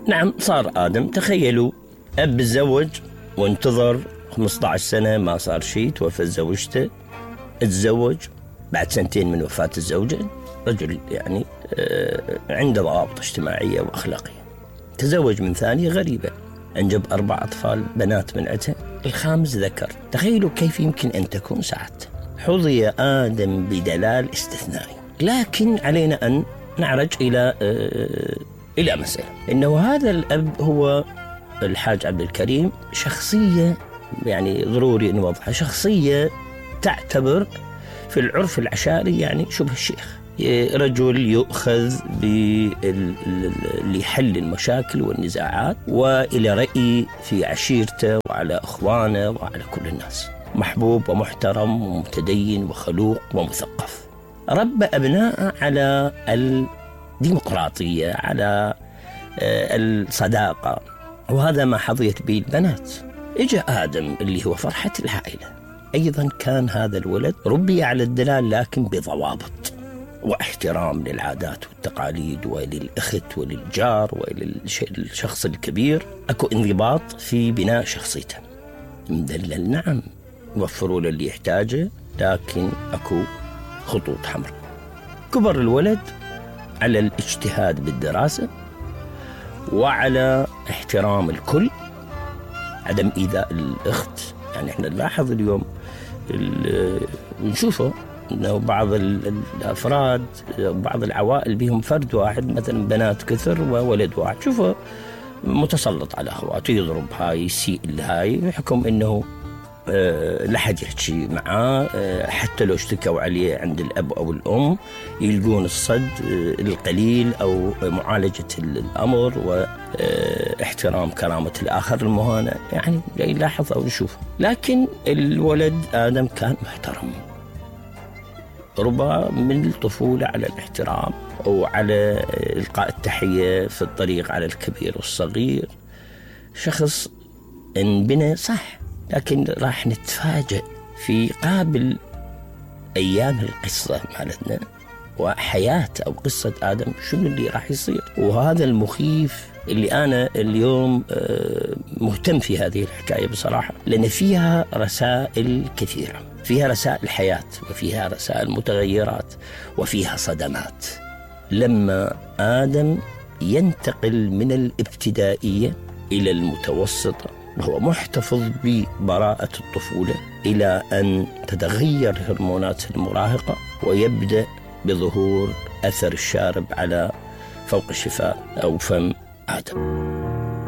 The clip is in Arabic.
نعم صار آدم. تخيلوا أب تزوج وانتظر 15 سنة ما صار شيء، توفت زوجته، اتزوج بعد 2 من وفاة الزوجة، رجل يعني عنده ضوابط اجتماعية وأخلاقية، تزوج من ثانية غريبة، أنجب 4 أطفال بنات من عتها، الخامس ذكر. تخيلوا كيف يمكن أن تكون ساعته. حظي آدم بدلال استثنائي. لكن علينا أن نعرج إلى مسألة، إنه هذا الأب هو الحاج عبد الكريم شخصية يعني ضروري نوضحها، شخصية تعتبر في العرف العشائري يعني شبه الشيخ، رجل يؤخذ لحل المشاكل والنزاعات وإلى رأي في عشيرته وعلى أخوانه وعلى كل الناس، محبوب ومحترم ومتدين وخلوق ومثقف. ربى أبناءه على الديمقراطية، على الصداقة، وهذا ما حظيت به البنات. إجا آدم اللي هو فرحة العائلة، أيضا كان هذا الولد ربي على الدلال لكن بضوابط واحترام للعادات والتقاليد وللأخت وللجار وللشخص الكبير. أكو انضباط في بناء شخصيته، مدلل نعم، وفروا له اللي يحتاجه، لكن أكو خطوط حمراء. كبر الولد على الاجتهاد بالدراسة وعلى احترام الكل، عدم إيذاء الأخت. يعني احنا نلاحظ اليوم نشوفه انه بعض الافراد، بعض العوائل بهم فرد واحد، مثلا بنات كثر وولد واحد، شوفه متسلط على اخواته، يضرب هاي، يسيء لهاي، بحكم انه لا حد يحكي معاه، حتى لو اشتكوا عليه عند الاب او الام يلقون الصد القليل او معالجه الامر واحترام كرامه الاخر المهانه، يعني يلاحظ او يشوف. لكن الولد ادم كان محترم، ربما من الطفولة على الاحترام وعلى إلقاء التحية في الطريق على الكبير والصغير، شخص انبنى صح. لكن راح نتفاجأ في قابل أيام القصة مالتنا وحياة أو قصة آدم شنو اللي راح يصير. وهذا المخيف اللي أنا اليوم مهتم في هذه الحكاية بصراحة، لأن فيها رسائل كثيرة، فيها رسائل حياة وفيها رسائل متغيرات وفيها صدمات. لما آدم ينتقل من الابتدائية إلى المتوسطة وهو محتفظ ببراءة الطفولة، إلى أن تتغير هرمونات المراهقة ويبدأ بظهور أثر الشارب على فوق الشفاه أو فم آدم.